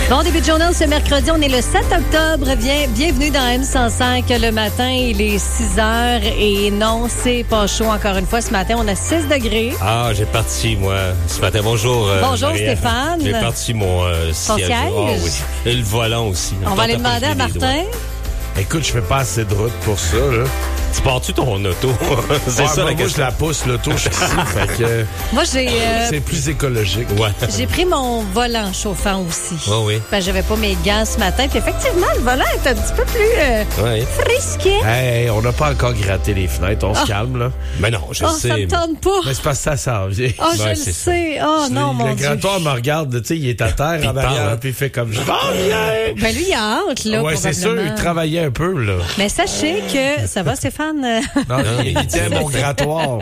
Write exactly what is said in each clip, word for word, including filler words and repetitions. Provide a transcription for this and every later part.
Bon début de journée ce mercredi, on est le sept octobre. Bien, bienvenue dans M cent cinq le matin, il est six heures et non, c'est pas chaud encore une fois. Ce matin, on a six degrés. Ah, j'ai parti, moi, ce matin. Bonjour. Euh, Bonjour Marie-Ève. Stéphane. J'ai parti mon euh, siège. siège? Oh, oui. Et le volant aussi. On va aller demander à Martin. Écoute, je fais pas assez de route pour ça, là. Tu pars-tu ton auto? C'est ouais, ça moi, la moi, question. je la pousse, l'auto, je suis ici, fait que... Moi, j'ai... Euh, c'est plus écologique. Ouais. J'ai pris mon volant chauffant aussi. Oh oui. Ben, j'avais pas mes gants ce matin. Puis effectivement, le volant est un petit peu plus euh, Ouais. frisquet. Hey, on n'a pas encore gratté les fenêtres, on Ah. se calme, là. Mais non, je Oh, sais. ça me tente pas. Mais c'est parce que ça s'en vient. Oh, je Ouais, le c'est ça. sais. Oh, non, le, mon le Dieu. grattoir me regarde, tu sais, il est à terre Il en parle, arrière, hein. puis il fait comme je m'en viens. Ben, lui, il a hâte, là, Ouais, c'est sûr, probablement. il travaillait un peu, là. Mais sachez que... Ça va, Stéphane? Non, il, il tient mon grattoir.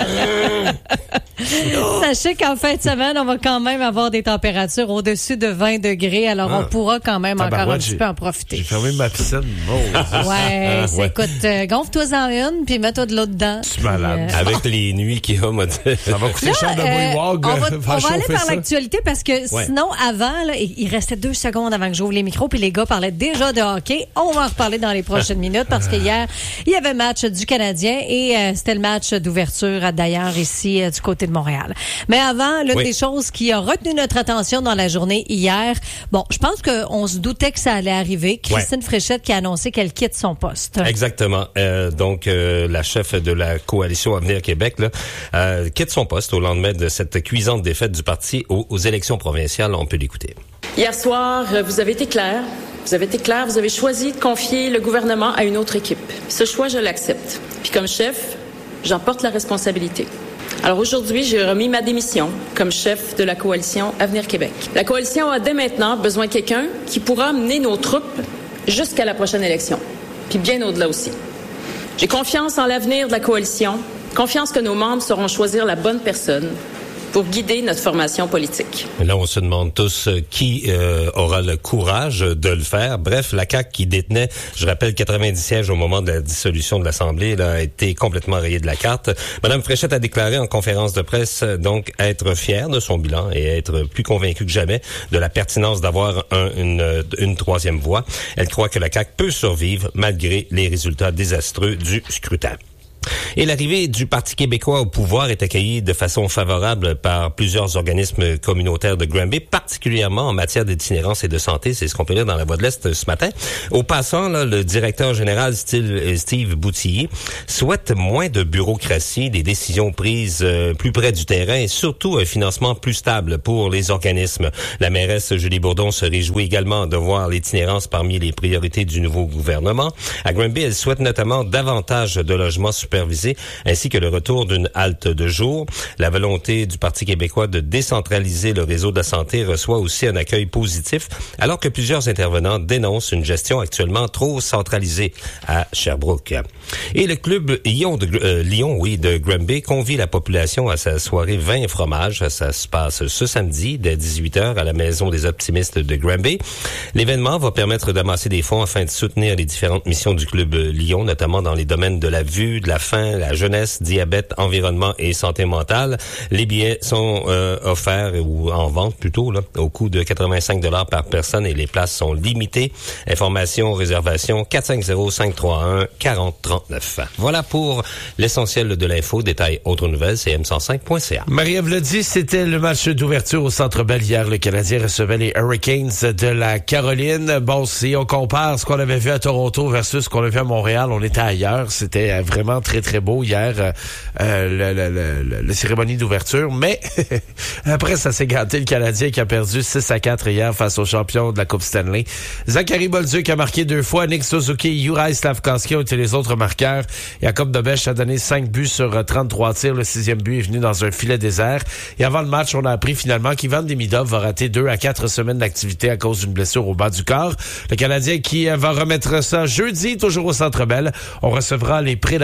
Sachez qu'en fin de semaine, on va quand même avoir des températures au-dessus de vingt degrés. Alors, Ah. on pourra quand même encore un Tabarouette, petit j'ai- peu en profiter. J'ai fermé ma piscine. Oh, Ouais, c'est- ouais. écoute, euh, gonfle-toi-en une, puis mets-toi de l'eau dedans. je suis malade. Euh, Avec les nuits qu'il y a, moi, Ça va coûter cher de Euh, Wag, on va, faire on va aller chauffer par ça. l'actualité parce que Ouais. sinon, avant, là, il il restait deux secondes avant que j'ouvre les micros, puis les gars parlaient déjà de hockey. On va en reparler dans les prochaines minutes parce que hier, il y avait match du Canadien et euh, c'était le match d'ouverture euh, d'ailleurs ici euh, du côté de Montréal. Mais avant, l'une Oui. des choses qui a retenu notre attention dans la journée hier, bon, je pense qu'on se doutait que ça allait arriver. Christine Fréchette qui a annoncé qu'elle quitte son poste. Exactement. Euh, donc, euh, la chef de la coalition Avenir Québec là, euh, quitte son poste au lendemain de cette cuisante défaite du parti aux, aux élections provinciales. On peut l'écouter. Hier soir, euh, vous avez été clair. Vous avez été clair. Vous avez choisi de confier le gouvernement à une autre équipe. Ce choix, je l'accepte. Puis comme chef, j'en porte la responsabilité. Alors aujourd'hui, j'ai remis ma démission comme chef de la coalition Avenir Québec. La coalition a dès maintenant besoin de quelqu'un qui pourra mener nos troupes jusqu'à la prochaine élection, puis bien au-delà aussi. J'ai confiance en l'avenir de la coalition, confiance que nos membres sauront choisir la bonne personne pour guider notre formation politique. Et là, on se demande tous euh, qui euh, aura le courage de le faire. Bref, la C A Q qui détenait, je rappelle, quatre-vingt-dix sièges au moment de la dissolution de l'Assemblée, là, a été complètement rayée de la carte. Madame Fréchette a déclaré en conférence de presse, donc, être fière de son bilan et être plus convaincue que jamais de la pertinence d'avoir un, une, une troisième voie. Elle croit que la C A Q peut survivre malgré les résultats désastreux du scrutin. Et l'arrivée du Parti québécois au pouvoir est accueillie de façon favorable par plusieurs organismes communautaires de Granby, particulièrement en matière d'itinérance et de santé. C'est ce qu'on peut lire dans la Voix de l'Est ce matin. Au passant, là, le directeur général Steve, Steve Boutillier souhaite moins de bureaucratie, des décisions prises euh, plus près du terrain et surtout un financement plus stable pour les organismes. La mairesse Julie Bourdon se réjouit également de voir l'itinérance parmi les priorités du nouveau gouvernement. À Granby, elle souhaite notamment davantage de logements supervisés ainsi que le retour d'une halte de jour. La volonté du Parti québécois de décentraliser le réseau de la santé reçoit aussi un accueil positif, alors que plusieurs intervenants dénoncent une gestion actuellement trop centralisée à Sherbrooke. Et le club Lyon de, euh, Lyon, oui, de Granby convie la population à sa soirée vin et fromage. Ça se passe ce samedi dès dix-huit heures à la Maison des optimistes de Granby. L'événement va permettre d'amasser des fonds afin de soutenir les différentes missions du club Lyon, notamment dans les domaines de la vue, de la faim, la jeunesse, diabète, environnement et santé mentale. Les billets sont euh, offerts ou en vente plutôt là, au coût de quatre-vingt-cinq dollars par personne et les places sont limitées. Informations, réservations quatre cinq zéro, cinq trois un, quatre zéro trois neuf. Voilà pour l'essentiel de l'info. Détail autres nouvelles, c'est m cent cinq point c a. Marie-Ève l'a dit, c'était le match d'ouverture au Centre Bell hier. Le Canadien recevait les Hurricanes de la Caroline. Bon, si on compare ce qu'on avait vu à Toronto versus ce qu'on a vu à Montréal, on était ailleurs. C'était vraiment très, très beau hier, euh, euh, le, le, le, le cérémonie d'ouverture. Mais après, ça s'est gâté. Le Canadien qui a perdu six à quatre hier face aux champions de la Coupe Stanley. Zachary Bolduc a marqué deux fois. Nick Suzuki, Juraj Slafkovský ont été les autres marqueurs. Jacob Dobeš a donné cinq buts sur trente-trois tirs. Le sixième but est venu dans un filet désert. Et avant le match, on a appris finalement qu'Ivan Demidov va rater deux à quatre semaines d'activité à cause d'une blessure au bas du corps. Le Canadien qui va remettre ça jeudi, toujours au Centre Bell. On recevra les Prédateurs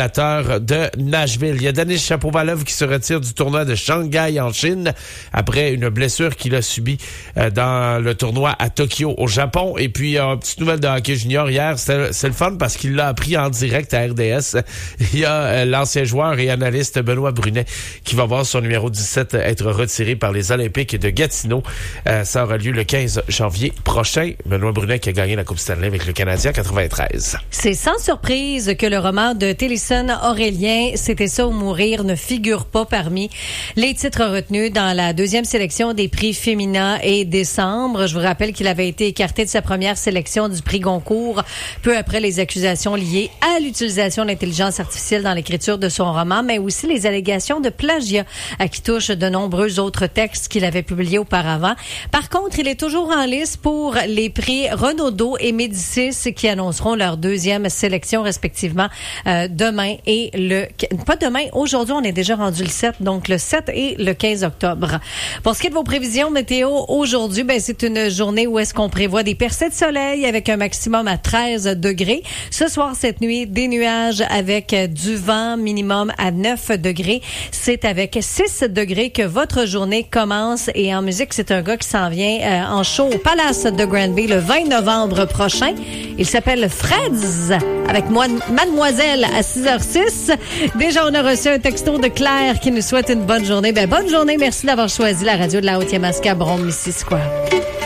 joueurs de Nashville. Il y a Denis Shapovalov qui se retire du tournoi de Shanghai en Chine après une blessure qu'il a subie euh, dans le tournoi à Tokyo au Japon. Et puis, euh, petite nouvelle de hockey junior hier, c'est, c'est le fun parce qu'il l'a appris en direct à R D S. Il y a euh, l'ancien joueur et analyste Benoît Brunet qui va voir son numéro dix-sept être retiré par les Olympiques de Gatineau. Euh, ça aura lieu le quinze janvier prochain. Benoît Brunet qui a gagné la Coupe Stanley avec le Canadien en quatre-vingt-treize. C'est sans surprise que le roman de Télisson Aurélien, C'était ça ou mourir, ne figure pas parmi les titres retenus dans la deuxième sélection des prix Femina et Décembre. Je vous rappelle qu'il avait été écarté de sa première sélection du prix Goncourt peu après les accusations liées à l'utilisation de l'intelligence artificielle dans l'écriture de son roman, mais aussi les allégations de plagiat à qui touchent de nombreux autres textes qu'il avait publiés auparavant. Par contre, il est toujours en lice pour les prix Renaudot et Médicis qui annonceront leur deuxième sélection respectivement euh, demain et le... Pas demain, aujourd'hui, on est déjà rendu le sept, donc le sept et le quinze octobre. Pour ce qui est de vos prévisions météo, aujourd'hui, ben c'est une journée où est-ce qu'on prévoit des percées de soleil avec un maximum à treize degrés. Ce soir, cette nuit, des nuages avec du vent, minimum à neuf degrés. C'est avec six degrés que votre journée commence. Et en musique, c'est un gars qui s'en vient euh, en show au Palace de Granby le vingt novembre prochain. Il s'appelle Freds, avec moi, Mademoiselle à six heures six. Déjà, on a reçu un texto de Claire qui nous souhaite une bonne journée. Ben, bonne journée. Merci d'avoir choisi la radio de la Haute-Yamaska, Brome-Missisquoi.